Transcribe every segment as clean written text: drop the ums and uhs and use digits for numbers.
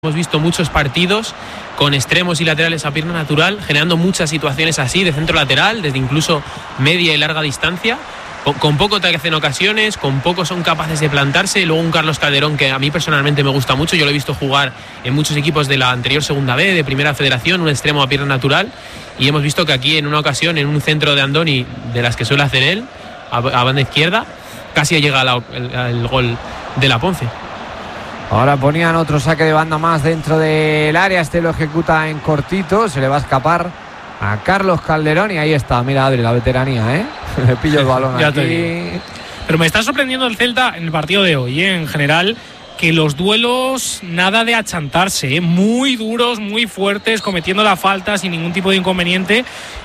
Hemos visto muchos partidos con extremos y laterales a pierna natural, generando muchas situaciones así, de centro lateral, desde incluso media y larga distancia, con poco te hacen ocasiones, con poco son capaces de plantarse. Luego un Carlos Calderón que a mí personalmente me gusta mucho, yo lo he visto jugar en muchos equipos de la anterior Segunda B, de Primera Federación, un extremo a pierna natural, y hemos visto que aquí en una ocasión, en un centro de Andoni, de las que suele hacer él, a banda izquierda, casi llega el gol de la Ponce. Ahora ponían otro saque de banda más dentro del área. Este lo ejecuta en cortito. Se le va a escapar a Carlos Calderón. Y ahí está, mira Adri, la veteranía, ¿eh? Le pillo el balón ya aquí. Pero me está sorprendiendo el Celta en el partido de hoy, en general, que los duelos nada de achantarse, ¿eh? Muy duros, muy fuertes, cometiendo la falta sin ningún tipo de inconveniente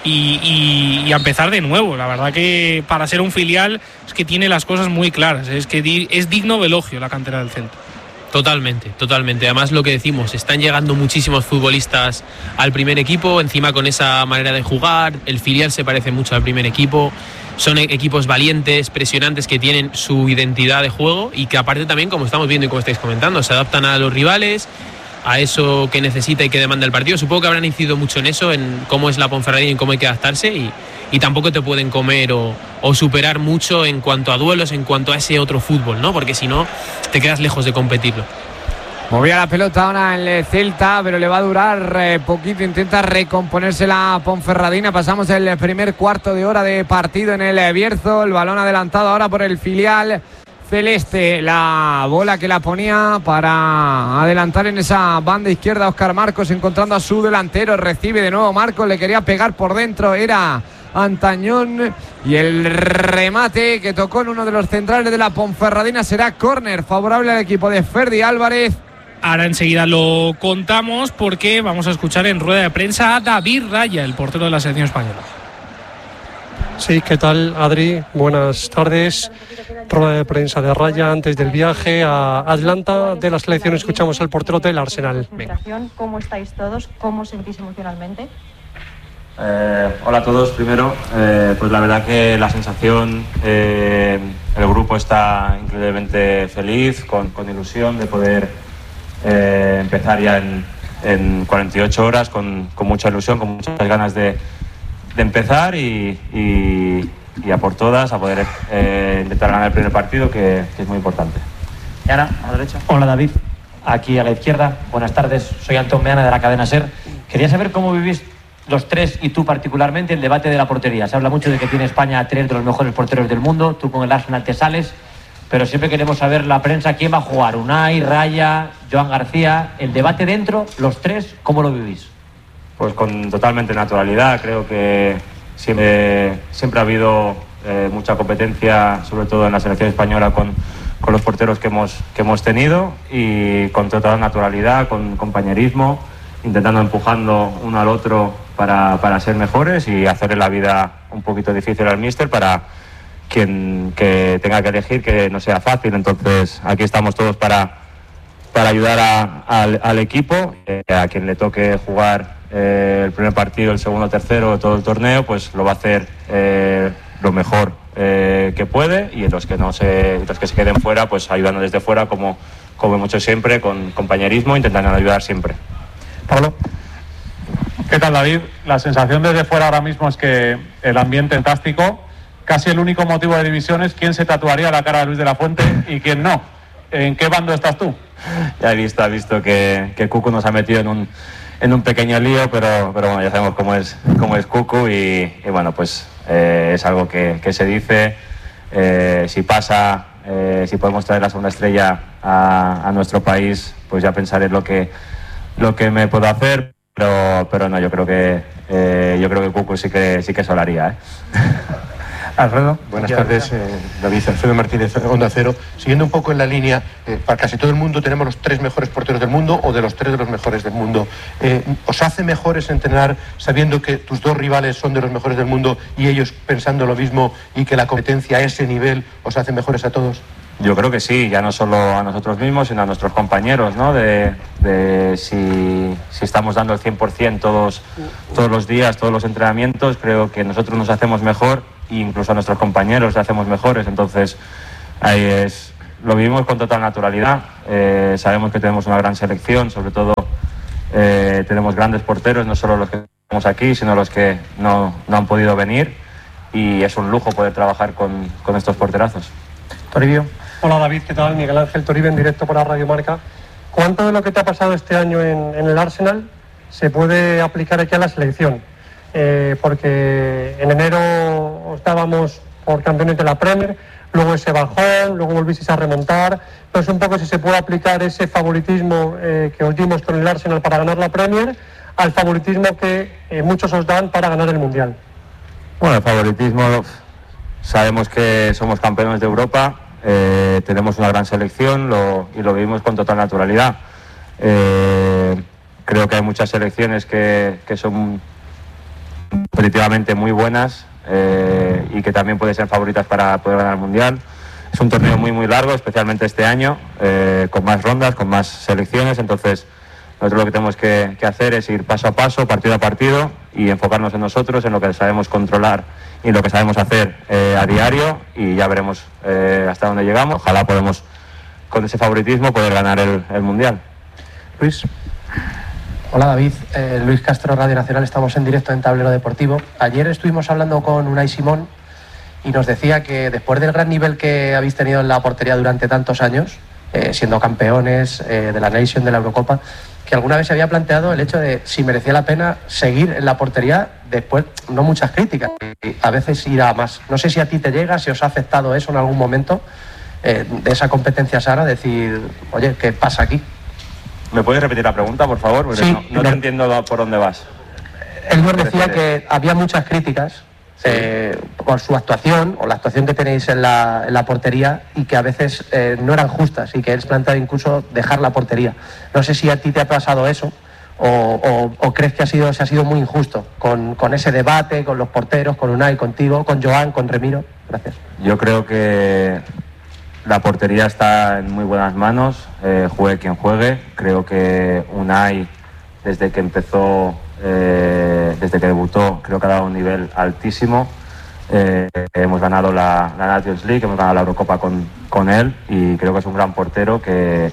y a empezar de nuevo. La verdad que para ser un filial es que tiene las cosas muy claras, es que es digno de elogio la cantera del Celta. Totalmente. Además, lo que decimos, están llegando muchísimos futbolistas al primer equipo, encima con esa manera de jugar. El filial se parece mucho al primer equipo. Son equipos valientes, presionantes, que tienen su identidad de juego y que aparte también, como estamos viendo y como estáis comentando, se adaptan a los rivales, a eso que necesita y que demanda el partido. Supongo que habrán incidido mucho en eso, en cómo es la Ponferradina y en cómo hay que adaptarse, y tampoco te pueden comer o superar mucho en cuanto a duelos, en cuanto a ese otro fútbol, ¿no? Porque si no, te quedas lejos de competirlo. Movía la pelota ahora el Celta, pero le va a durar poquito. Intenta recomponerse la Ponferradina. Pasamos el primer cuarto de hora de partido en el Bierzo. El balón adelantado ahora por el filial celeste. La bola que la ponía para adelantar en esa banda izquierda Óscar Marcos, encontrando a su delantero. Recibe de nuevo Marcos, le quería pegar por dentro, era Antañón, y el remate que tocó en uno de los centrales de la Ponferradina será córner favorable al equipo de Ferdi Álvarez. Ahora enseguida lo contamos, porque vamos a escuchar en rueda de prensa a David Raya, el portero de la selección española. Sí, ¿qué tal, Adri? Buenas tardes. Rueda de prensa de Raya antes del viaje a Atlanta de la selección. Escuchamos al portero del Arsenal. Venga. ¿Cómo estáis todos? ¿Cómo os sentís emocionalmente? Hola a todos. Primero, pues la verdad que la sensación, el grupo está increíblemente feliz, con ilusión de poder empezar ya en 48 horas, con mucha ilusión, con muchas ganas de empezar y a por todas, a poder intentar ganar el primer partido, que es muy importante. Ana, a la derecha. Hola, David. Aquí a la izquierda. Buenas tardes. Soy Antón Meana, de la cadena SER. Quería saber cómo vivís los tres, y tú particularmente, el debate de la portería. Se habla mucho de que tiene España a tres de los mejores porteros del mundo. Tú con el Arsenal te sales, pero siempre queremos saber la prensa quién va a jugar. Unai, Raya, Joan García. El debate dentro, los tres, ¿cómo lo vivís? Pues con totalmente naturalidad. Creo que siempre ha habido mucha competencia, sobre todo en la selección española, con los porteros que hemos tenido, y con total naturalidad, con compañerismo, intentando empujando uno al otro para ser mejores y hacerle la vida un poquito difícil al míster para quien que tenga que elegir, que no sea fácil. Entonces aquí estamos todos para ayudar al equipo. A quien le toque jugar el primer partido, el segundo, tercero, todo el torneo, pues lo va a hacer lo mejor que puede, y los que se queden fuera, pues ayudando desde fuera, como hemos hecho siempre, con compañerismo, intentando ayudar siempre. Pablo. ¿Qué tal, David? La sensación desde fuera ahora mismo es que el ambiente es fantástico. Casi el único motivo de división es quién se tatuaría la cara de Luis de la Fuente y quién no. ¿En qué bando estás tú? Ya he visto que Cucu nos ha metido en un pequeño lío, pero bueno, ya sabemos cómo es Cucu, y bueno, pues es algo que se dice. Si pasa, si podemos traer la segunda estrella a nuestro país, pues ya pensaré lo que me puedo hacer, pero no, yo creo que Cucu sí que se lo haría, ¿eh? Alfredo. Buenas tardes, David. Alfredo Martínez, Onda Cero. Siguiendo un poco en la línea, para casi todo el mundo tenemos los tres mejores porteros del mundo, o de los tres de los mejores del mundo. ¿Os hace mejores entrenar sabiendo que tus dos rivales son de los mejores del mundo y ellos pensando lo mismo, y que la competencia a ese nivel os hace mejores a todos? Yo creo que sí, ya no solo a nosotros mismos, sino a nuestros compañeros, ¿no? Si estamos dando el 100% todos los días, todos los entrenamientos, creo que nosotros nos hacemos mejor, e incluso a nuestros compañeros les hacemos mejores. Entonces ahí es lo vivimos con total naturalidad. Sabemos que tenemos una gran selección, sobre todo tenemos grandes porteros, no solo los que estamos aquí, sino los que no han podido venir, y es un lujo poder trabajar con estos porterazos. Toribio. Hola David, ¿qué tal? Miguel Ángel Toribio en directo para Radio Marca. ¿Cuánto de lo que te ha pasado este año en el Arsenal se puede aplicar aquí a la selección? Porque en enero os dábamos por campeones de la Premier, luego ese bajón, luego volvisteis a remontar. Entonces, un poco si se puede aplicar ese favoritismo que os dimos con el Arsenal para ganar la Premier al favoritismo que muchos os dan para ganar el Mundial. Bueno, el favoritismo, sabemos que somos campeones de Europa, tenemos una gran selección y lo vivimos con total naturalidad. Creo que hay muchas selecciones que son competitivamente muy buenas y que también pueden ser favoritas para poder ganar el Mundial. Es un torneo muy largo, especialmente este año, con más rondas, con más selecciones. Entonces nosotros lo que tenemos que hacer es ir paso a paso, partido a partido, y enfocarnos en nosotros, en lo que sabemos controlar y lo que sabemos hacer a diario, y ya veremos hasta dónde llegamos. Ojalá podamos, con ese favoritismo, poder ganar el Mundial. Luis. Hola David, Luis Castro, Radio Nacional, estamos en directo en Tablero Deportivo. Ayer estuvimos hablando con Unai Simón y nos decía que después del gran nivel que habéis tenido en la portería durante tantos años, siendo campeones de la Nation, de la Eurocopa, que alguna vez se había planteado el hecho de si merecía la pena seguir en la portería después, no muchas críticas, y a veces ir a más. No sé si a ti te llega, si os ha afectado eso en algún momento, de esa competencia sana, decir, oye, ¿qué pasa aquí? ¿Me puedes repetir la pregunta, por favor? Porque sí, no te entiendo por dónde vas. Él nos decía que había muchas críticas por su actuación o la actuación que tenéis en la portería, y que a veces no eran justas, y que él planteaba incluso dejar la portería. No sé si a ti te ha pasado eso o crees que se ha sido muy injusto con ese debate, con los porteros, con Unai, contigo, con Joan, con Remiro. Gracias. Yo creo que la portería está en muy buenas manos, juegue quien juegue. Creo que Unai, desde que empezó, desde que debutó, creo que ha dado un nivel altísimo. Hemos ganado la Nations League, hemos ganado la Eurocopa con él, y creo que es un gran portero que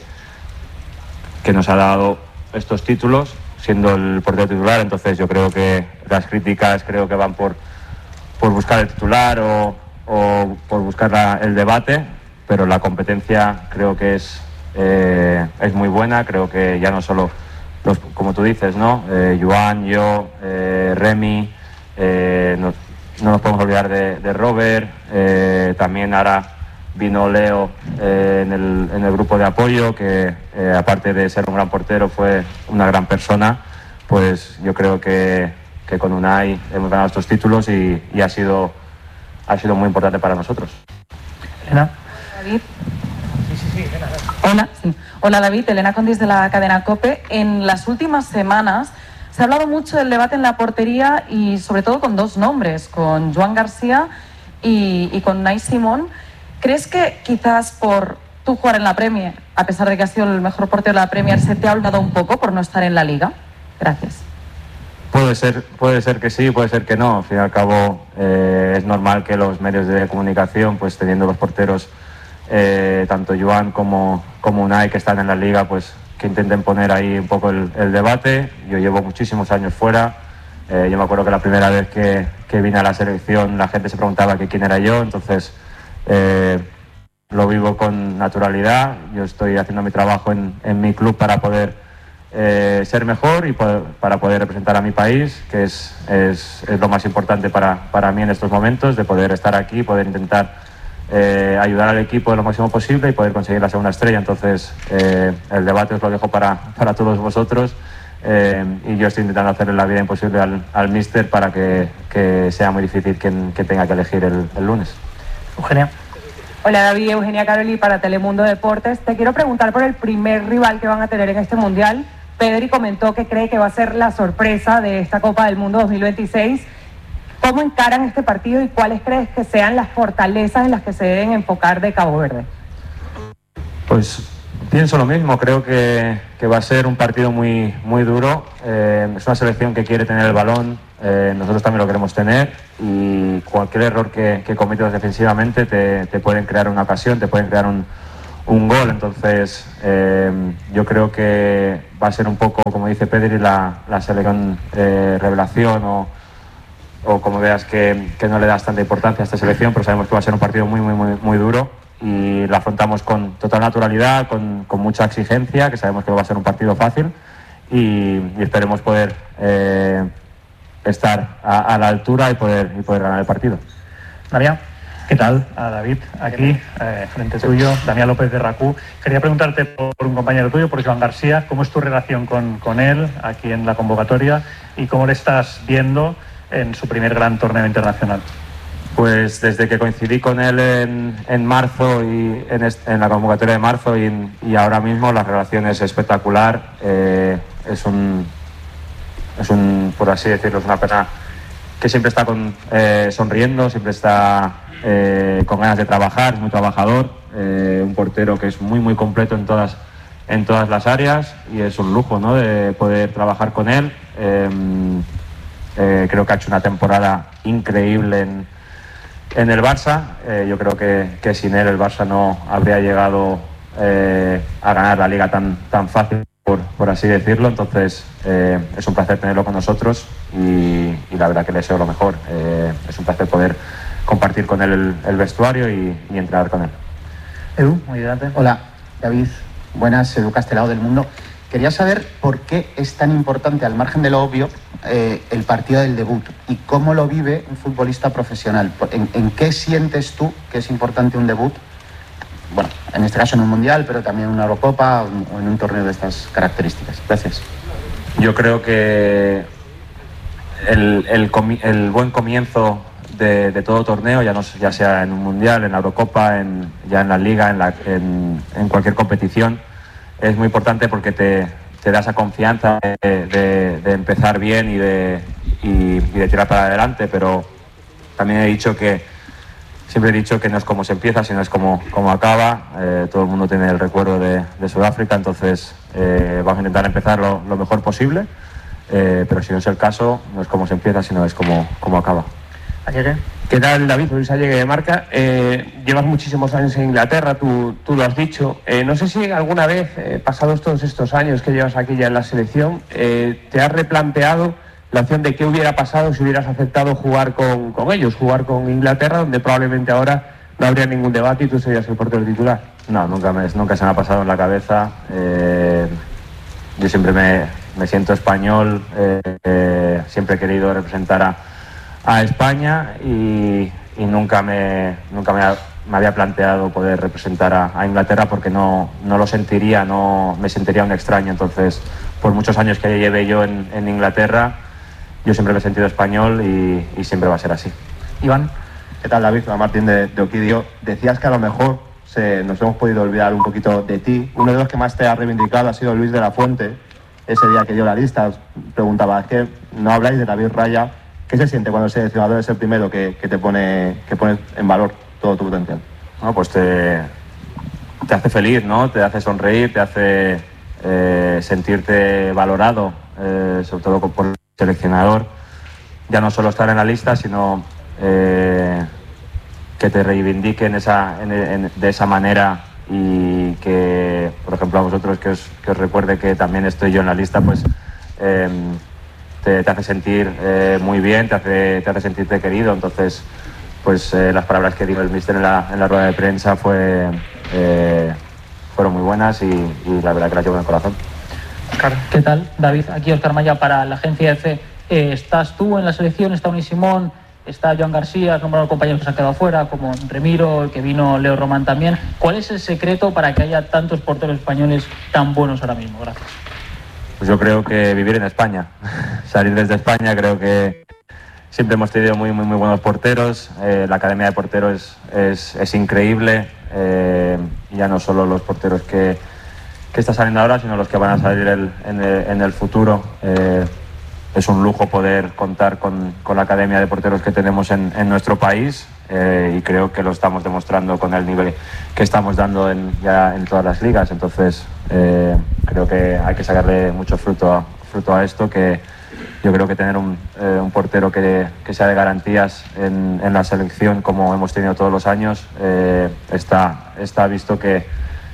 nos ha dado estos títulos, siendo el portero titular. Entonces yo creo que las críticas que van por buscar el titular o por buscar el debate, pero la competencia creo que es muy buena. Creo que ya no solo como tú dices, ¿no? Joan, yo, Remy, no nos podemos olvidar de Robert, también ahora vino Leo en el grupo de apoyo, que aparte de ser un gran portero fue una gran persona. Pues yo creo que con Unai hemos ganado estos títulos y ha sido muy importante para nosotros. Elena. David. Sí, Elena. Hola David, Elena Condis de la cadena COPE. En las últimas semanas se ha hablado mucho del debate en la portería, y sobre todo con dos nombres, con Joan García y con Unai Simón. ¿Crees que quizás por tú jugar en la Premier, a pesar de que has sido el mejor portero de la Premier, se te ha olvidado un poco por no estar en la Liga? Gracias. Puede ser que sí, puede ser que no. Al fin y al cabo es normal que los medios de comunicación, pues teniendo los porteros, tanto Joan como Unai, que están en la Liga, pues que intenten poner ahí un poco el debate. Yo llevo muchísimos años fuera. Yo me acuerdo que la primera vez que vine a la selección la gente se preguntaba que quién era yo. Entonces lo vivo con naturalidad. Yo estoy haciendo mi trabajo en mi club para poder ser mejor y para poder representar a mi país, que es lo más importante para mí en estos momentos, de poder estar aquí, poder intentar ayudar al equipo lo máximo posible y poder conseguir la segunda estrella. Entonces el debate os lo dejo para todos vosotros, y yo estoy intentando hacerle la vida imposible al míster para que sea muy difícil que tenga que elegir el lunes. Eugenia. Hola David, Eugenia Caroli para Telemundo Deportes. Te quiero preguntar por el primer rival que van a tener en este Mundial. Pedri comentó que cree que va a ser la sorpresa de esta Copa del Mundo 2026. ¿Cómo encaran este partido y cuáles crees que sean las fortalezas en las que se deben enfocar de Cabo Verde? Pues pienso lo mismo. Creo que va a ser un partido muy duro. Es una selección que quiere tener el balón. Nosotros también lo queremos tener, y cualquier error que cometas defensivamente te pueden crear una ocasión, te pueden crear un un gol. Entonces yo creo que va a ser un poco, como dice Pedri, la selección revelación o como veas que no le das tanta importancia a esta selección, pero sabemos que va a ser un partido muy duro y lo afrontamos con total naturalidad, con mucha exigencia, que sabemos que va a ser un partido fácil y esperemos poder estar a la altura y poder ganar el partido. Damián, ¿qué tal? David, aquí, frente tuyo, Damián López de RACU. Quería preguntarte por un compañero tuyo, por Joan García, ¿cómo es tu relación con él aquí en la convocatoria y cómo le estás viendo en su primer gran torneo internacional? Pues desde que coincidí con él en marzo y en la convocatoria de marzo y ahora mismo la relación es espectacular. Es un, por así decirlo, es una persona que siempre está sonriendo, siempre está con ganas de trabajar, es muy trabajador, un portero que es muy completo en todas las áreas y es un lujo, ¿no?, de poder trabajar con él. Creo que ha hecho una temporada increíble en el Barça. Yo creo que sin él el Barça no habría llegado a ganar la Liga tan fácil, por así decirlo. Entonces es un placer tenerlo con nosotros y la verdad que le deseo lo mejor. Es un placer poder compartir con él el vestuario y entrenar con él. Edu, muy adelante. Hola, David. Buenas, Edu Castelao del Mundo. Quería saber por qué es tan importante, al margen de lo obvio, el partido del debut y cómo lo vive un futbolista profesional. ¿En qué sientes tú que es importante un debut? Bueno, en este caso en un mundial, pero también en una Eurocopa o en un torneo de estas características. Gracias. Yo creo que el buen comienzo de todo torneo, ya sea en un mundial, en la Eurocopa, ya en la Liga, en cualquier competición, es muy importante porque te da esa confianza de empezar bien y de tirar para adelante, pero también siempre he dicho que no es como se empieza, sino es como acaba. Todo el mundo tiene el recuerdo de Sudáfrica, entonces vamos a intentar empezar lo mejor posible, pero si no es el caso, no es como se empieza, sino es como acaba. Allegue. ¿Qué tal, David? Luis Allegue de Marca. Llevas muchísimos años en Inglaterra, tú lo has dicho. No sé si alguna vez, pasados todos estos años que llevas aquí ya en la selección, te has replanteado la opción de qué hubiera pasado si hubieras aceptado jugar con ellos, jugar con Inglaterra, donde probablemente ahora no habría ningún debate y tú serías el portero titular. No, nunca se me ha pasado en la cabeza. Yo siempre me siento español, siempre he querido representar a España y nunca me había planteado poder representar a Inglaterra porque no lo sentiría, no me sentiría un extraño. Entonces, por muchos años que lleve yo en Inglaterra, yo siempre me he sentido español y siempre va a ser así. Iván. ¿Qué tal, David? Soy Martín de Oquidio. Decías que a lo mejor nos hemos podido olvidar un poquito de ti. Uno de los que más te ha reivindicado ha sido Luis de la Fuente. Ese día que dio la lista, os preguntaba, es que no habláis de David Raya. ¿Qué se siente cuando el seleccionador es el primero que pone en valor todo tu potencial? No, pues te hace feliz, ¿no? Te hace sonreír, te hace sentirte valorado, sobre todo por el seleccionador. Ya no solo estar en la lista, sino que te reivindiquen de esa manera y que, por ejemplo, a vosotros que os recuerde que también estoy yo en la lista, pues te hace sentir muy bien, te hace sentirte querido. Entonces, pues las palabras que dijo el míster en la rueda de prensa fueron muy buenas y la verdad que las llevo en el corazón. ¿Qué tal, David? Aquí Óscar Maya para la agencia EFE. ¿Estás tú en la selección? ¿Está Unai Simón? ¿Está Joan García? Has nombrado compañeros que se han quedado fuera, como Remiro, el que vino Leo Román también. ¿Cuál es el secreto para que haya tantos porteros españoles tan buenos ahora mismo? Gracias. Pues yo creo que vivir en España, salir desde España. Creo que siempre hemos tenido muy buenos porteros. La academia de porteros es increíble. Ya no solo los porteros que están saliendo ahora, sino los que van a salir en el futuro. Es un lujo poder contar con la academia de porteros que tenemos en nuestro país y creo que lo estamos demostrando con el nivel que estamos dando ya en todas las ligas. Entonces creo que hay que sacarle mucho fruto a esto, que yo creo que tener un portero que sea de garantías en la selección, como hemos tenido todos los años, está visto que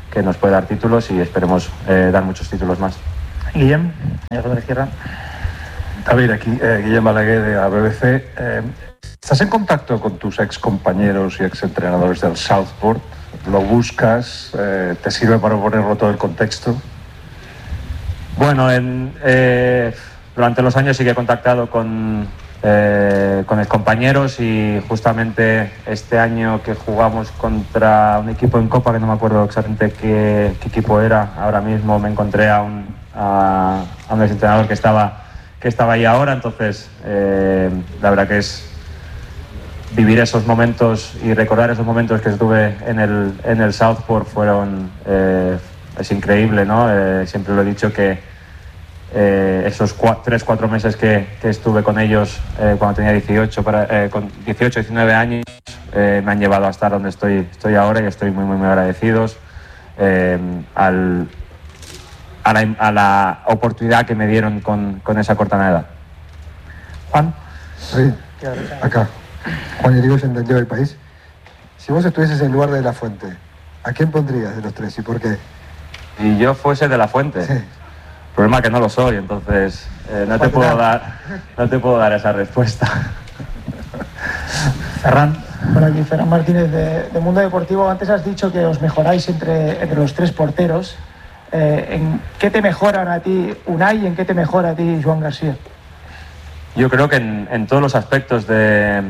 que nos puede dar títulos y esperemos dar muchos títulos más. Guillem, de la izquierda. David, aquí Guillem Balaguer de la BBC. ¿Estás en contacto con tus ex compañeros y ex entrenadores del Southport? ¿Lo buscas? ¿Te sirve para ponerlo todo el contexto? Bueno, durante los años sí que he contactado con compañeros y justamente este año que jugamos contra un equipo en Copa, que no me acuerdo exactamente qué equipo era, ahora mismo me encontré a un entrenador que estaba ahí ahora, entonces la verdad que es vivir esos momentos y recordar esos momentos que estuve en el Southport es increíble, ¿no? Siempre lo he dicho que esos 3-4 meses que estuve con ellos cuando tenía 19 años me han llevado a estar donde estoy ahora y estoy muy, muy, muy agradecidos a la oportunidad que me dieron con esa corta edad. Juan. Sí, acá. Juan Irigoyen entendió el país. Si vos estuvieses en lugar de La Fuente, ¿a quién pondrías de los tres y por qué? Si yo fuese de La Fuente. Sí. El problema es que no lo soy, entonces no te puedo dar esa respuesta. Ferran. Bueno, aquí Ferran Martínez de Mundo Deportivo. Antes has dicho que os mejoráis entre los tres porteros. ¿En qué te mejoran a ti Unai y en qué te mejora a ti Joan García? Yo creo que en todos los aspectos de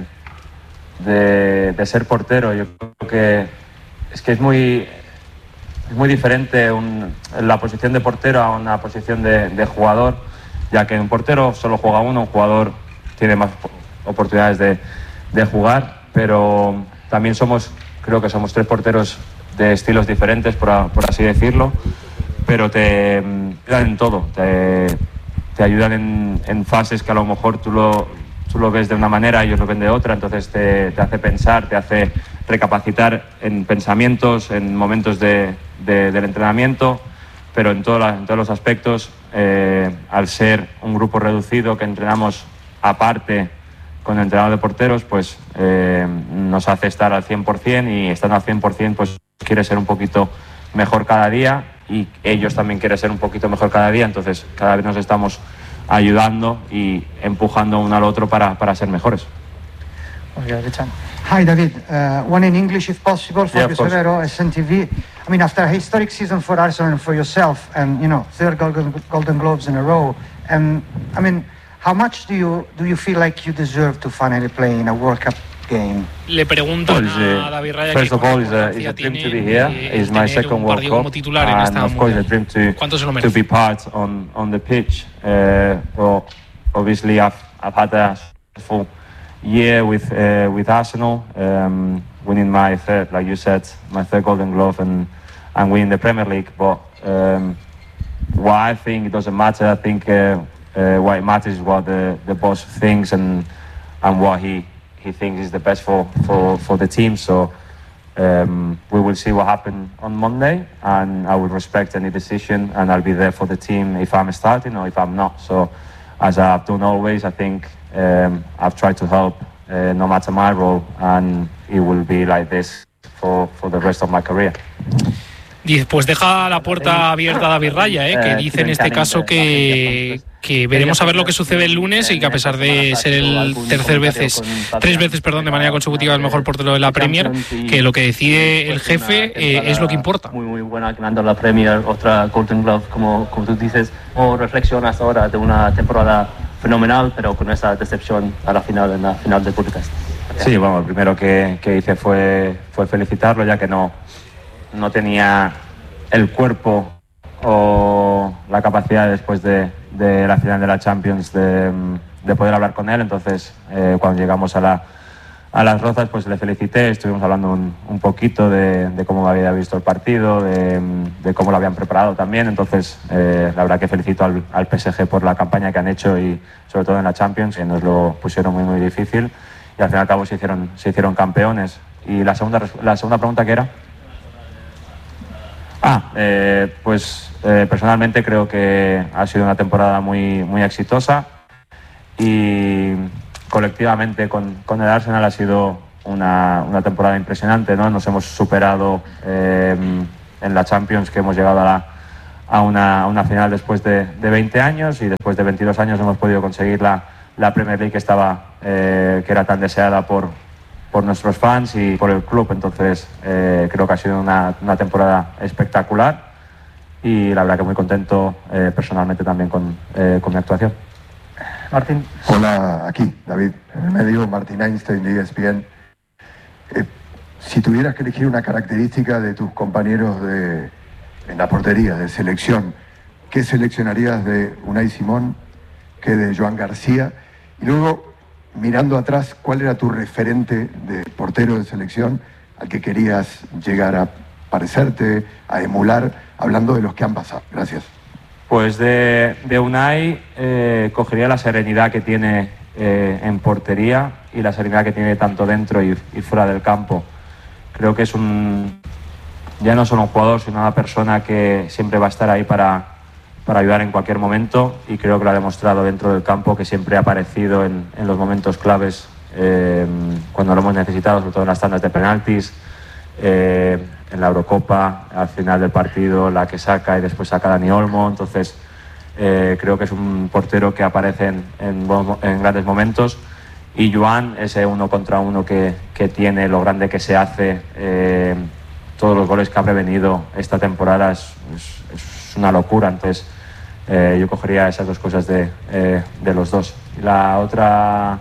ser portero, yo creo que es muy diferente la posición de portero a una posición de jugador, ya que un portero solo juega uno, un jugador tiene más oportunidades de jugar, pero también creo que somos tres porteros de estilos diferentes, por así decirlo, pero te ayudan en todo, te ayudan en fases que a lo mejor tú lo ves de una manera, ellos lo ven de otra, entonces te hace pensar, te hace recapacitar en pensamientos, en momentos del entrenamiento, pero en todos los aspectos, al ser un grupo reducido que entrenamos aparte con el entrenador de porteros, pues nos hace estar al 100% y estando al 100% pues quiere ser un poquito mejor cada día y ellos también quieren ser un poquito mejor cada día, entonces cada vez nos estamos ayudando y empujando uno al otro para ser mejores. Hi David, one in English if possible for Yeah, Ferrero, SNTV. I mean, after a historic season for Arsenal and for yourself, and third Golden Globes in a row, and I mean, how much do you feel like you deserve to finally play in a World Cup game? Le preguntan a David Raya first of all, it's a dream to be here. It's my second World Cup, and of course a dream to be part on the pitch. Well, obviously I've had a successful year with Arsenal, winning my third, like you said, my third Golden Glove and winning the Premier League. But what I think it doesn't matter. I think what it matters is what the boss thinks and what he thinks is the best for the team. So we will see what happens on Monday, and I will respect any decision, and I'll be there for the team if I'm starting or if I'm not. So as I've done always, I think I've tried to help no matter my role, and it will be like this for the rest of my career. Y pues deja la puerta abierta a David Raya, que dice en este caso que veremos a ver lo que sucede el lunes y que a pesar de ser el tres veces de manera consecutiva el mejor portero de la Premier, que lo que decide el jefe es lo que importa. Muy buena, ganando la Premier, otra Golden Glove, como tú dices. ¿Cómo reflexionas ahora de una temporada fenomenal, pero con esa decepción a la final, en la final de Budapest? Sí, bueno, lo primero que hice fue felicitarlo, ya que no tenía el cuerpo o la capacidad después de la final de la Champions de poder hablar con él. Entonces cuando llegamos a las Rozas, pues le felicité, estuvimos hablando un poquito de cómo había visto el partido, de cómo lo habían preparado también. Entonces la verdad que felicito al PSG por la campaña que han hecho y sobre todo en la Champions, que nos lo pusieron muy muy difícil y al fin y al cabo se hicieron campeones. Y la segunda pregunta, ¿qué era? Personalmente creo que ha sido una temporada muy, muy exitosa y colectivamente con el Arsenal ha sido una temporada impresionante, ¿no? Nos hemos superado en la Champions, que hemos llegado a una final después de 20 años, y después de 22 años hemos podido conseguir la Premier League que era tan deseada por nuestros fans y por el club. Entonces creo que ha sido una temporada espectacular, y la verdad que muy contento personalmente también con mi actuación. Martín. Hola, aquí, David, en el medio, Martín Einstein de ESPN. Si tuvieras que elegir una característica de tus compañeros en la portería, de selección, ¿qué seleccionarías de Unai Simón, qué de Joan García? Y luego, mirando atrás, ¿cuál era tu referente de portero de selección al que querías llegar a parecerte, a emular, hablando de los que han pasado? Gracias. Pues de Unai cogería la serenidad que tiene en portería, y la serenidad que tiene tanto dentro y fuera del campo. Creo que es ya no solo un jugador, sino una persona que siempre va a estar ahí para ayudar en cualquier momento, y creo que lo ha demostrado dentro del campo, que siempre ha aparecido en los momentos claves cuando lo hemos necesitado, sobre todo en las tandas de penaltis, en la Eurocopa, al final del partido, la que saca y después saca Dani Olmo. Entonces creo que es un portero que aparece en grandes momentos, y Joan, ese 1 contra 1 que tiene, lo grande que se hace, todos los goles que ha prevenido esta temporada, es una locura. Entonces yo cogería esas dos cosas de los dos. Y la otra...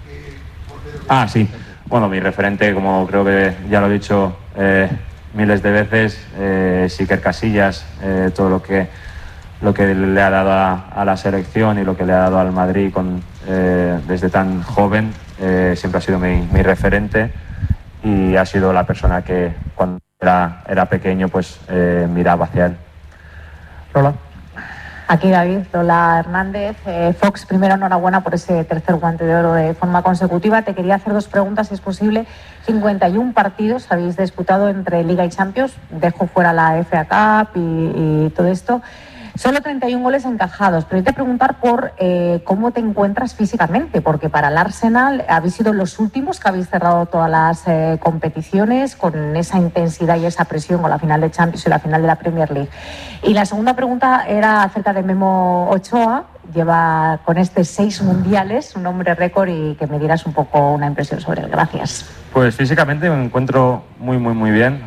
sí, bueno, mi referente, como creo que ya lo he dicho miles de veces, Iker Casillas, todo lo que le ha dado a la selección y lo que le ha dado al Madrid desde tan joven, siempre ha sido mi referente, y ha sido la persona que cuando era pequeño pues miraba hacia él. Lola. Aquí David, Lola Hernández. Fox, primero enhorabuena por ese tercer Guante de Oro de forma consecutiva. Te quería hacer dos preguntas, si es posible. 51 partidos habéis disputado entre Liga y Champions, dejo fuera la FA Cup y todo esto. Solo 31 goles encajados, pero yo te preguntar por cómo te encuentras físicamente, porque para el Arsenal habéis sido los últimos que habéis cerrado todas las competiciones con esa intensidad y esa presión, con la final de Champions y la final de la Premier League. Y la segunda pregunta era acerca de Memo Ochoa. Lleva con 6 mundiales, un hombre récord, y que me dieras un poco una impresión sobre él. Gracias. Pues físicamente me encuentro muy bien.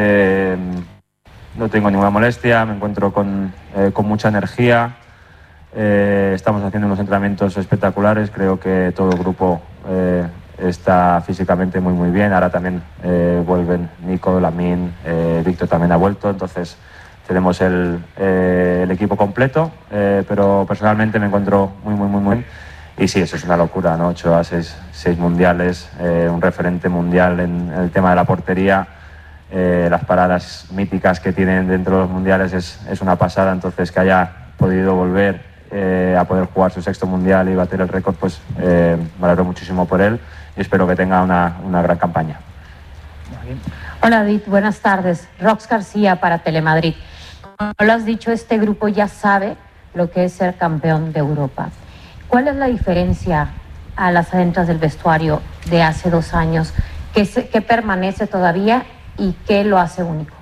No tengo ninguna molestia, me encuentro con mucha energía. Estamos haciendo unos entrenamientos espectaculares. Creo que todo el grupo está físicamente muy bien. Ahora también vuelven Nico, Lamine, Víctor también ha vuelto. Entonces tenemos el equipo completo, pero personalmente me encuentro muy bien. Y sí, eso es una locura, ¿no? 8 a 6 mundiales, un referente mundial en el tema de la portería. Las paradas míticas que tienen dentro de los mundiales es una pasada. Entonces, que haya podido volver a poder jugar su 6º mundial y bater el récord, pues me alegro muchísimo por él, y espero que tenga una gran campaña. Hola David, buenas tardes. Rox García para Telemadrid. Como lo has dicho, este grupo ya sabe lo que es ser campeón de Europa. ¿Cuál es la diferencia a las adentras del vestuario de hace 2 años? ¿Qué permanece todavía y qué lo hace único?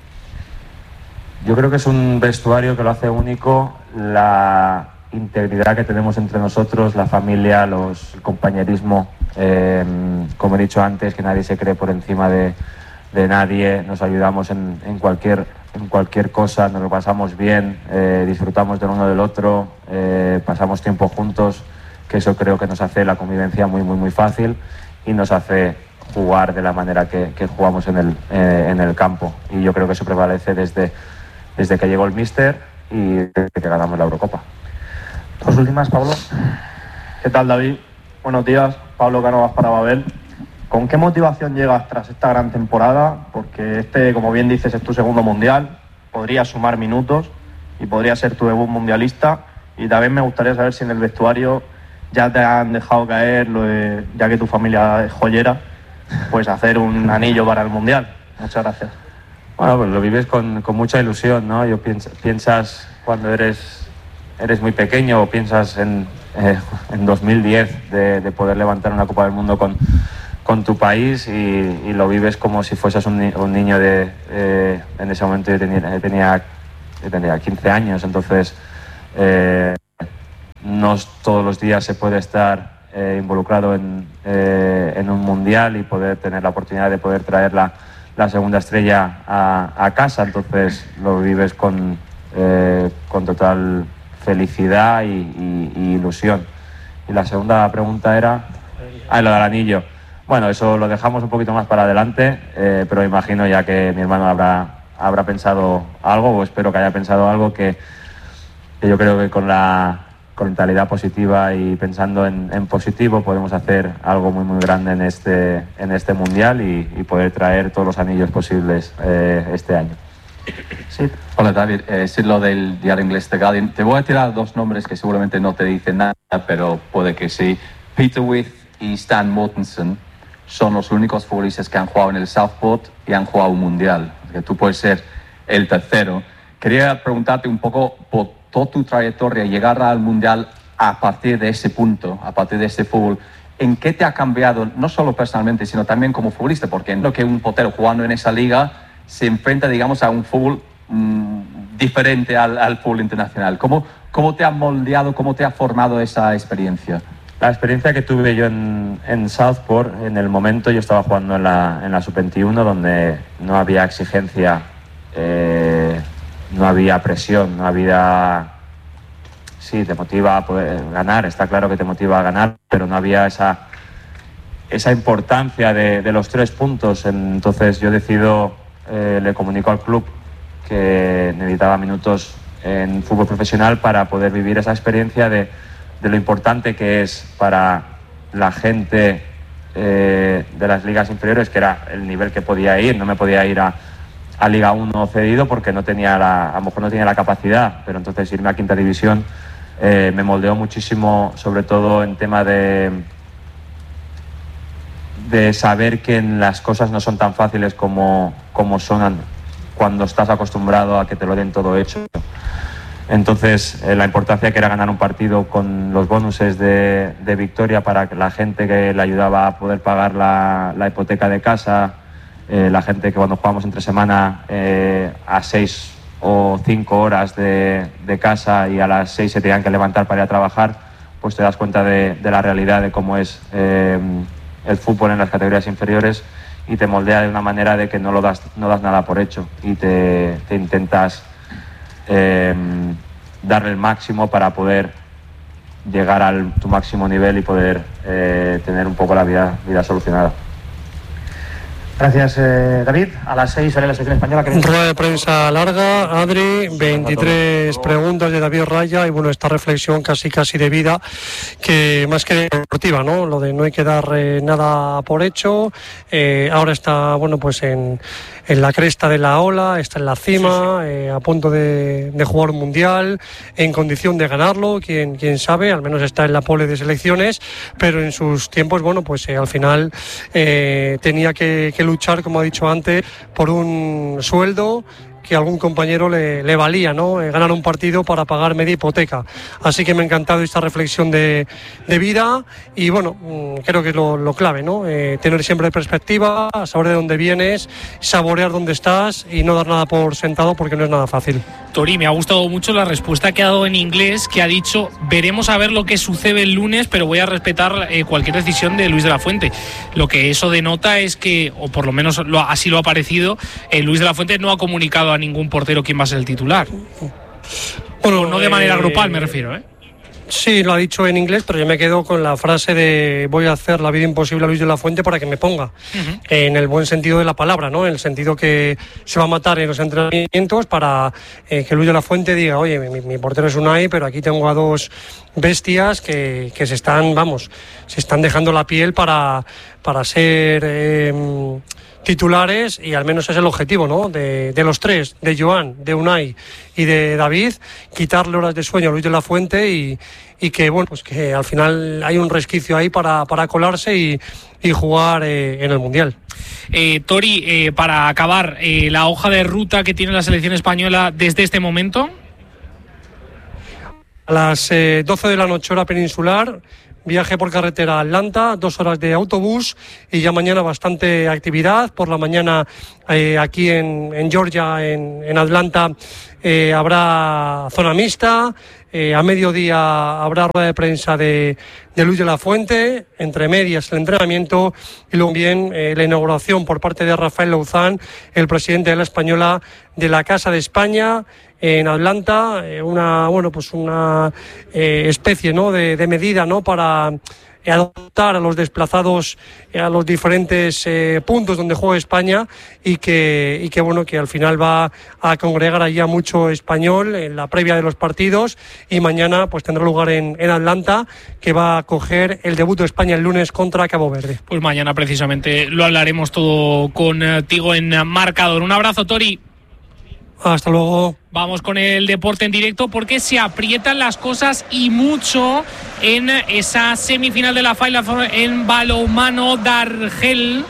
Yo creo que es un vestuario que lo hace único, la integridad que tenemos entre nosotros, la familia, el compañerismo. Como he dicho antes, que nadie se cree por encima de nadie, nos ayudamos en cualquier cosa, nos lo pasamos bien, disfrutamos del uno del otro, pasamos tiempo juntos, que eso creo que nos hace la convivencia muy fácil, y nos hace jugar de la manera que jugamos en el campo. Y yo creo que eso prevalece desde que llegó el míster y desde que ganamos la Eurocopa. Dos últimas, Pablo. ¿Qué tal, David? Buenos días, Pablo Cánovas para Babel. ¿Con qué motivación llegas tras esta gran temporada? Porque como bien dices, es tu segundo mundial, podrías sumar minutos y podría ser tu debut mundialista. Y también me gustaría saber si en el vestuario ya te han dejado caer, ya que tu familia es joyera, pues hacer un anillo para el mundial. Muchas gracias. Bueno, pues lo vives con mucha ilusión, ¿no? Piensas cuando eres muy pequeño, o piensas en 2010 de poder levantar una Copa del Mundo con tu país y lo vives como si fueses un niño en ese momento yo tenía 15 años, entonces no todos los días se puede estar involucrado en un mundial y poder tener la oportunidad de poder traer la segunda estrella a casa, entonces lo vives con total felicidad y ilusión. Y la segunda pregunta era lo del anillo. Bueno, eso lo dejamos un poquito más para adelante, pero imagino ya que mi hermano habrá pensado algo, o espero que haya pensado algo que yo creo que con mentalidad positiva y pensando en positivo podemos hacer algo muy muy grande en este mundial y poder traer todos los anillos posibles este año. Sí. Hola David, es lo del diario inglés The Guardian. Te voy a tirar dos nombres que seguramente no te dicen nada, pero puede que sí. Peter With y Stan Mortensen son los únicos futbolistas que han jugado en el Southport y han jugado un mundial. Que tú puedes ser el tercero. Quería preguntarte un poco por toda tu trayectoria, llegar al mundial a partir de ese punto, a partir de este fútbol. ¿En qué te ha cambiado, no solo personalmente, sino también como futbolista? Porque entiendo que un portero jugando en esa liga se enfrenta, digamos, a un fútbol diferente al fútbol internacional. ¿Cómo te ha moldeado, cómo te ha formado esa experiencia? La experiencia que tuve yo en Southport, en el momento yo estaba jugando en la Sub-21, donde no había exigencia, no había presión, no había... Sí, te motiva a poder ganar, está claro que te motiva a ganar, pero no había esa importancia de los 3 puntos. Entonces yo decido, le comunico al club que necesitaba minutos en fútbol profesional para poder vivir esa experiencia de lo importante que es para la gente de las ligas inferiores, que era el nivel que podía ir. No me podía ir a Liga 1 cedido porque a lo mejor no tenía la capacidad, pero entonces irme a quinta división me moldeó muchísimo, sobre todo en tema de saber que las cosas no son tan fáciles como son cuando estás acostumbrado a que te lo den todo hecho. Entonces la importancia que era ganar un partido con los bonuses de victoria para la gente que le ayudaba a poder pagar la hipoteca de casa, la gente que cuando jugamos entre semana a 6 o 5 horas de casa y a las 6 se tenían que levantar para ir a trabajar, pues te das cuenta de la realidad de cómo es el fútbol en las categorías inferiores y te moldea de una manera de que no das nada por hecho y te intentas darle el máximo para poder llegar a tu máximo nivel y poder tener un poco la vida solucionada. Gracias, David. A las 6 sale la selección española. Rueda de prensa larga, Adri, 23 preguntas de David Raya y bueno, esta reflexión casi de vida, que más que deportiva, ¿no? Lo de no hay que dar nada por hecho. Ahora está, bueno, pues en la cresta de la ola, está en la cima, a punto de jugar un mundial, en condición de ganarlo, quién sabe, al menos está en la pole de selecciones, pero en sus tiempos, bueno, pues al final tenía que luchar, como ha dicho antes, por un sueldo que a algún compañero le valía, ¿no? Ganar un partido para pagar media hipoteca. Así que me ha encantado esta reflexión de vida y bueno, creo que es lo clave, ¿no? Tener siempre perspectiva, saber de dónde vienes, saborear dónde estás y no dar nada por sentado porque no es nada fácil. Tori, me ha gustado mucho la respuesta que ha dado en inglés, que ha dicho, veremos a ver lo que sucede el lunes, pero voy a respetar cualquier decisión de Luis de la Fuente. Lo que eso denota es que, o por lo menos así lo ha parecido, Luis de la Fuente no ha comunicado a ningún portero quién va a ser el titular. Bueno, no de manera grupal me refiero, ¿eh? Sí, lo ha dicho en inglés, pero yo me quedo con la frase de voy a hacer la vida imposible a Luis de la Fuente para que me ponga. En el buen sentido de la palabra, ¿no? En el sentido que se va a matar en los entrenamientos para que Luis de la Fuente diga, oye, mi portero es Unai, pero aquí tengo a dos bestias que se están dejando la piel para ser titulares, y al menos es el objetivo, ¿no? De los tres, de Joan, de Unai y de David, quitarle horas de sueño a Luis de la Fuente y que, bueno, pues que al final hay un resquicio ahí para colarse y jugar en el Mundial. Tori, para acabar, la hoja de ruta que tiene la selección española desde este momento. A las 12 de la noche hora peninsular viaje por carretera a Atlanta, 2 horas de autobús y ya mañana bastante actividad. Por la mañana aquí en Georgia, en Atlanta, habrá zona mixta. A mediodía habrá rueda de prensa de Luis de la Fuente, entre medias el entrenamiento y luego bien la inauguración por parte de Rafael Louzán, el presidente de la Española, de la Casa de España en Atlanta, una especie, ¿no?, de medida, ¿no?, para adoptar a los desplazados a los diferentes puntos donde juega España y que al final va a congregar allí a mucho español en la previa de los partidos, y mañana pues tendrá lugar en Atlanta, que va a acoger el debut de España el lunes contra Cabo Verde. Pues mañana precisamente lo hablaremos todo contigo en Marcador. Un abrazo, Tori. Hasta luego. Vamos con el deporte en directo porque se aprietan las cosas y mucho en esa semifinal de la Final Four en balonmano de Argel.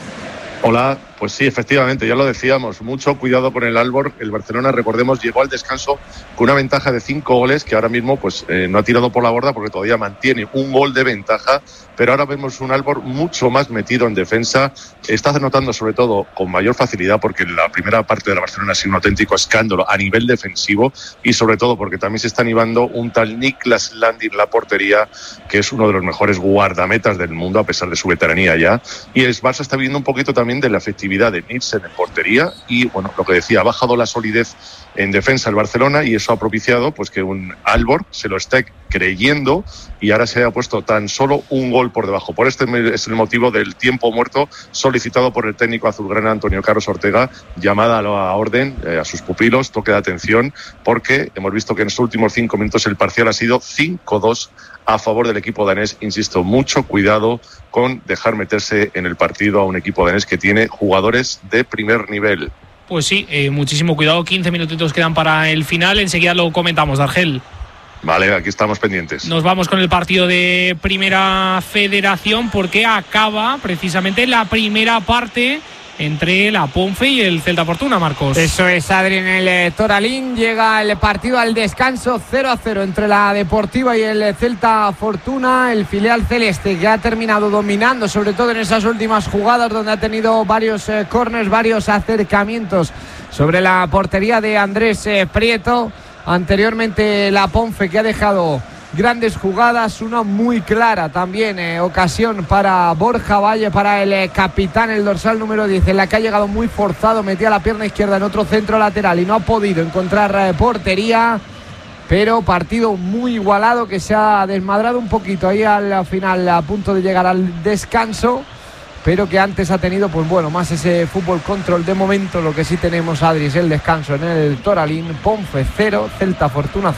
Hola, pues sí, efectivamente, ya lo decíamos, mucho cuidado con el Aalborg. El Barcelona, recordemos, llegó al descanso con una ventaja de 5 goles que ahora mismo pues no ha tirado por la borda porque todavía mantiene un gol de ventaja, pero ahora vemos un Aalborg mucho más metido en defensa. Está anotando sobre todo con mayor facilidad porque la primera parte de la Barcelona ha sido un auténtico escándalo a nivel defensivo, y sobre todo porque también se está animando un tal Niklas Landin en la portería, que es uno de los mejores guardametas del mundo a pesar de su veteranía ya, y el Barça está viendo un poquito también de la efectividad de Nielsen en portería y, bueno, lo que decía, ha bajado la solidez en defensa el Barcelona y eso ha propiciado pues que un Aalborg se lo esté creyendo y ahora se haya puesto tan solo un gol por debajo. Por este es el motivo del tiempo muerto solicitado por el técnico azulgrana Antonio Carlos Ortega, llamada a la orden a sus pupilos, toque de atención, porque hemos visto que en los últimos 5 minutos el parcial ha sido 5-2 a favor del equipo danés. Insisto, mucho cuidado con dejar meterse en el partido a un equipo danés que tiene jugadores de primer nivel. Pues sí, muchísimo cuidado. 15 minutitos quedan para el final. Enseguida lo comentamos, Argel. Vale, aquí estamos pendientes. Nos vamos con el partido de Primera Federación porque acaba precisamente la primera parte entre la Ponfe y el Celta Fortuna, Marcos. Eso es, Adri, en el Toralín llega el partido al descanso 0-0 entre la Deportiva y el Celta Fortuna, el filial celeste que ha terminado dominando, sobre todo en esas últimas jugadas donde ha tenido varios corners, varios acercamientos sobre la portería de Andrés Prieto. Anteriormente la Ponfe, que ha dejado grandes jugadas, una muy clara también, ocasión para Borja Valle, para el capitán, el dorsal número 10, en la que ha llegado muy forzado, metía la pierna izquierda en otro centro lateral y no ha podido encontrar portería, pero partido muy igualado que se ha desmadrado un poquito ahí al final, a punto de llegar al descanso, pero que antes ha tenido, pues bueno, más ese fútbol control. De momento lo que sí tenemos, Adri, es el descanso en el Toralín. Ponfe 0, Celta Fortuna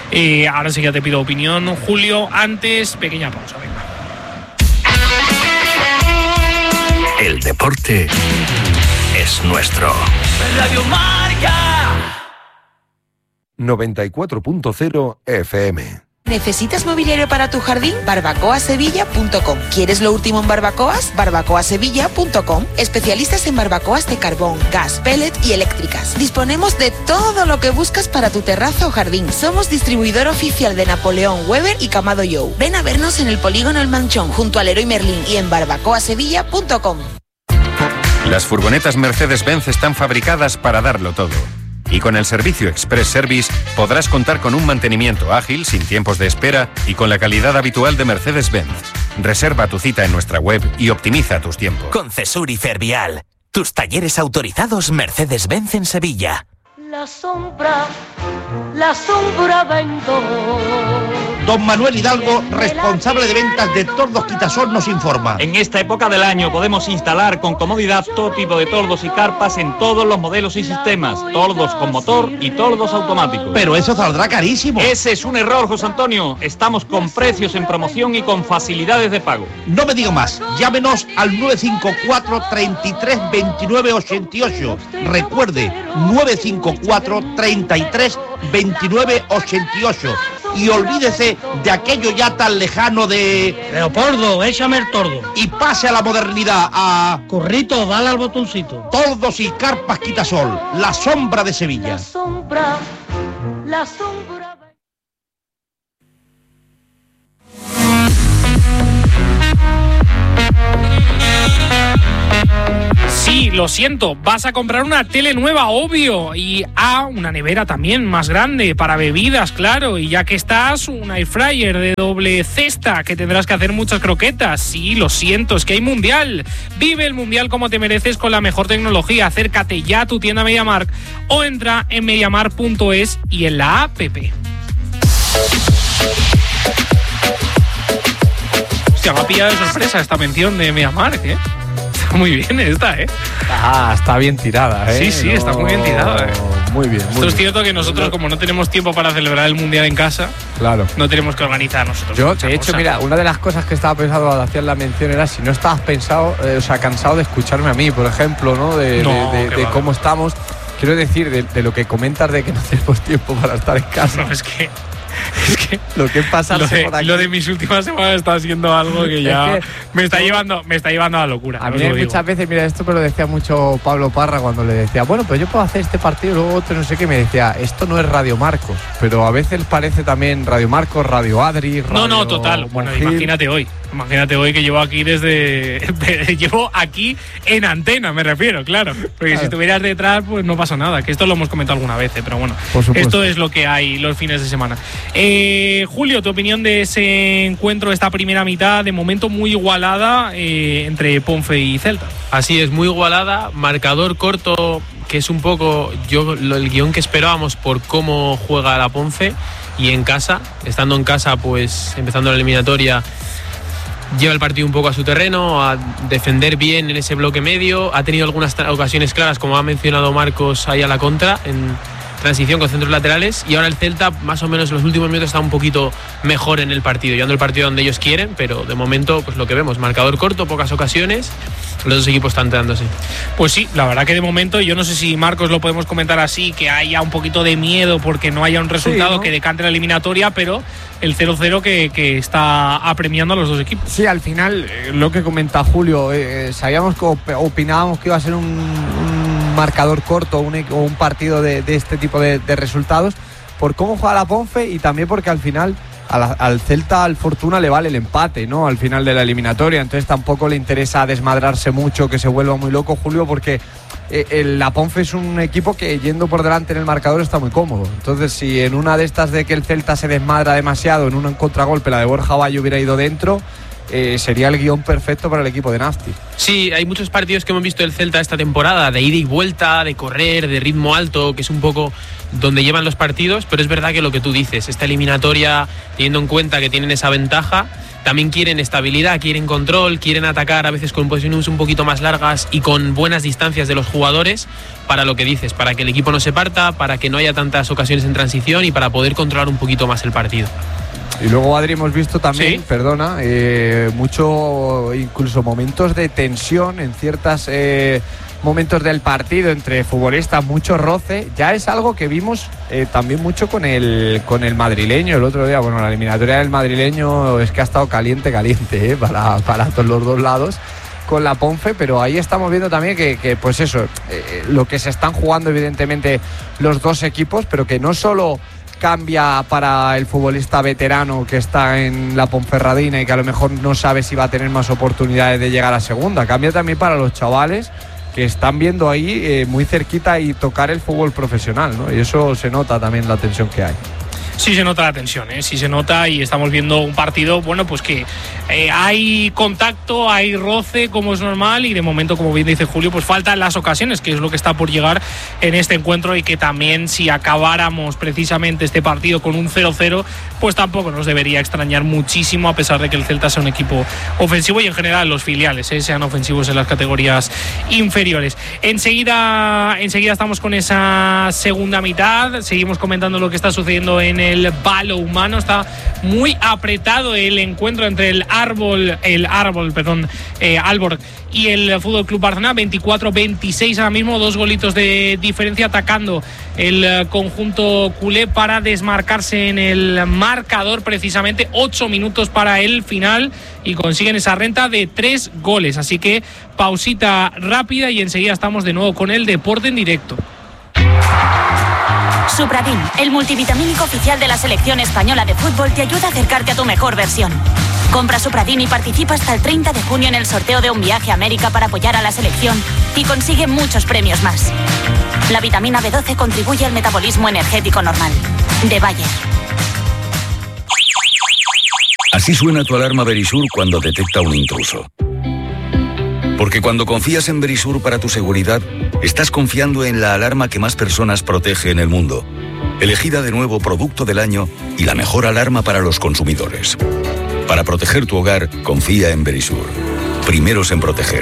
0. Ahora sí que te pido opinión, Julio. Antes, pequeña pausa, venga. El deporte es nuestro. Radio Marca 94.0 FM. ¿Necesitas mobiliario para tu jardín? barbacoasevilla.com. ¿Quieres lo último en barbacoas? barbacoasevilla.com. Especialistas en barbacoas de carbón, gas, pellet y eléctricas. Disponemos de todo lo que buscas para tu terraza o jardín. Somos distribuidor oficial de Napoleón, Weber y Camado Joe. Ven a vernos en el polígono El Manchón, junto al Leroy Merlin, y en barbacoasevilla.com. Las furgonetas Mercedes-Benz están fabricadas para darlo todo. Y con el servicio Express Service podrás contar con un mantenimiento ágil, sin tiempos de espera y con la calidad habitual de Mercedes-Benz. Reserva tu cita en nuestra web y optimiza tus tiempos. Con Cesur y Fervial, tus talleres autorizados Mercedes-Benz en Sevilla. La sombra vendo. Don Manuel Hidalgo, responsable de ventas de Tordos Quitasol, nos informa. En esta época del año podemos instalar con comodidad todo tipo de tordos y carpas en todos los modelos y sistemas. Tordos con motor y tordos automáticos. Pero eso saldrá carísimo. Ese es un error, José Antonio. Estamos con precios en promoción y con facilidades de pago. No me digo más. Llámenos al 954 33 29 88. Recuerde, 954 33 29 88. Y olvídese de aquello ya tan lejano de... Leopoldo, échame el tordo. Y pase a la modernidad, a... Corrito, dale al botoncito. Tordos y carpas Quitasol, la sombra de Sevilla. La sombra... lo siento, vas a comprar una tele nueva, obvio, y una nevera también más grande para bebidas, claro, y ya que estás, un air fryer de doble cesta, que tendrás que hacer muchas croquetas. Sí, lo siento, es que hay mundial. Vive el mundial como te mereces con la mejor tecnología. Acércate ya a tu tienda MediaMarkt o entra en mediamarkt.es y en la app. Hostia, me ha pillado de sorpresa esta mención de MediaMarkt, ¿eh? Está muy bien esta, ¿eh? Está bien tirada, ¿eh? Sí, está muy bien tirada, ¿eh? Muy bien. Esto es cierto que nosotros, como no tenemos tiempo para celebrar el mundial en casa, claro, no tenemos que organizar nosotros. Yo, de hecho, mira, una de las cosas que estaba pensando al hacer la mención era si no estabas cansado de escucharme a mí, por ejemplo, ¿no? De cómo estamos. Quiero decir, de lo que comentas de que no tenemos tiempo para estar en casa. No, es que lo que pasa por aquí. Lo de mis últimas semanas está siendo algo que ya me está llevando a la locura. A mí muchas veces, mira, esto me lo decía mucho Pablo Parra cuando le decía, bueno, pues yo puedo hacer este partido y luego otro, no sé qué, me decía, esto no es Radio Marcos, pero a veces parece también Radio Marcos, Radio Adri, Radio No, total. Bueno, imagínate hoy que llevo aquí llevo aquí en antena, me refiero, claro. Porque si estuvieras detrás, pues no pasa nada, que esto lo hemos comentado alguna vez, pero bueno, esto es lo que hay los fines de semana. Julio, tu opinión de ese encuentro, esta primera mitad, de momento muy igualada entre Ponfe y Celta. Así es, muy igualada, marcador corto, que es un poco el guión que esperábamos por cómo juega la Ponfe, y en casa, estando en casa, pues empezando la eliminatoria, lleva el partido un poco a su terreno, a defender bien en ese bloque medio, ha tenido algunas ocasiones claras, como ha mencionado Marcos, ahí a la contra, en transición con centros laterales, y ahora el Celta más o menos en los últimos minutos está un poquito mejor en el partido, llevando el partido donde ellos quieren, pero de momento pues lo que vemos, marcador corto, pocas ocasiones, los dos equipos están dándose. Pues sí, la verdad que de momento, yo no sé si Marcos lo podemos comentar así, que haya un poquito de miedo porque no haya un resultado, sí, ¿no?, que decante la eliminatoria, pero el 0-0 que está apremiando a los dos equipos. Sí, al final, lo que comenta Julio, sabíamos que opinábamos que iba a ser un marcador corto o un partido de este tipo de resultados, por cómo juega la Ponfe y también porque al final al Celta, al Fortuna le vale el empate, ¿no?, al final de la eliminatoria, entonces tampoco le interesa desmadrarse mucho, que se vuelva muy loco, Julio, porque la Ponfe es un equipo que yendo por delante en el marcador está muy cómodo. Entonces, si en una de estas de que el Celta se desmadra demasiado, en un contragolpe la de Borja Valle hubiera ido dentro, sería el guión perfecto para el equipo de Nasti. Sí, hay muchos partidos que hemos visto del Celta esta temporada, de ida y vuelta, de correr, de ritmo alto, que es un poco donde llevan los partidos, pero es verdad que lo que tú dices, esta eliminatoria, teniendo en cuenta que tienen esa ventaja, también quieren estabilidad, quieren control, quieren atacar a veces con posiciones un poquito más largas y con buenas distancias de los jugadores, para lo que dices, para que el equipo no se parta, para que no haya tantas ocasiones en transición y para poder controlar un poquito más el partido. Y luego, Adri, hemos visto también, ¿sí?, mucho, incluso momentos de tensión en ciertos momentos del partido entre futbolistas, mucho roce. Ya es algo que vimos también mucho con el madrileño el otro día. Bueno, la eliminatoria del madrileño es que ha estado caliente, para todos los dos lados con la Ponfe, pero ahí estamos viendo también que pues eso, lo que se están jugando evidentemente los dos equipos, pero que no solo cambia para el futbolista veterano que está en la Ponferradina y que a lo mejor no sabe si va a tener más oportunidades de llegar a segunda, cambia también para los chavales que están viendo ahí muy cerquita y tocar el fútbol profesional, ¿no? Y eso se nota también la tensión que hay. Sí se nota la tensión, sí se nota, y estamos viendo un partido, bueno, pues que hay contacto, hay roce, como es normal, y de momento, como bien dice Julio, pues faltan las ocasiones, que es lo que está por llegar en este encuentro, y que también si acabáramos precisamente este partido con un 0-0, pues tampoco nos debería extrañar muchísimo, a pesar de que el Celta sea un equipo ofensivo y en general los filiales sean ofensivos en las categorías inferiores. Enseguida estamos con esa segunda mitad, seguimos comentando lo que está sucediendo en el balonmano. Está muy apretado el encuentro entre el Aalborg y el FC Barcelona, 24-26 ahora mismo, 2 golitos de diferencia, atacando el conjunto culé para desmarcarse en el marcador, precisamente 8 minutos para el final, y consiguen esa renta de 3 goles, así que pausita rápida y enseguida estamos de nuevo con el deporte en directo. Supradin, el multivitamínico oficial de la selección española de fútbol, te ayuda a acercarte a tu mejor versión. Compra Supradin y participa hasta el 30 de junio en el sorteo de un viaje a América para apoyar a la selección y consigue muchos premios más. La vitamina B12 contribuye al metabolismo energético normal. De Bayer. Así suena tu alarma Verisur cuando detecta un intruso. Porque cuando confías en Verisur para tu seguridad, estás confiando en la alarma que más personas protege en el mundo. Elegida de nuevo Producto del Año y la mejor alarma para los consumidores. Para proteger tu hogar, confía en Verisur. Primeros en proteger.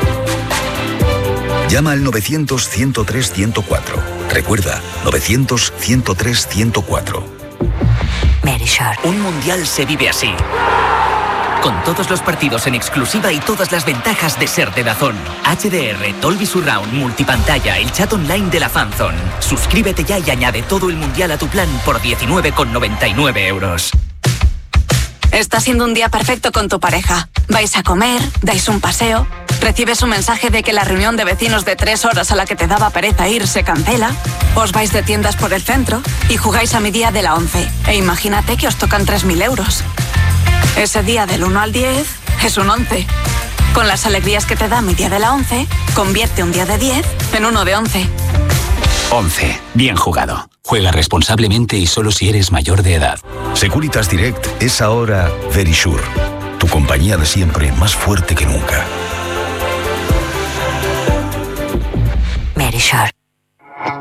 Llama al 900-103-104. Recuerda, 900-103-104. Verisur. Un mundial se vive así. Con todos los partidos en exclusiva y todas las ventajas de ser de DAZN. HDR, Dolby Surround, multipantalla, el chat online de la Fanzone. Suscríbete ya y añade todo el mundial a tu plan por 19,99 euros. Está siendo un día perfecto con tu pareja. Vais a comer, dais un paseo, recibes un mensaje de que la reunión de vecinos de 3 horas a la que te daba pereza ir se cancela, os vais de tiendas por el centro y jugáis a mi día de la 11. E imagínate que os tocan 3.000 euros. Ese día del 1 al 10 es un 11. Con las alegrías que te da mi día de la 11, convierte un día de 10 en uno de 11. 11. Bien jugado. Juega responsablemente y solo si eres mayor de edad. Securitas Direct es ahora Verisur. Tu compañía de siempre, más fuerte que nunca. Verisur.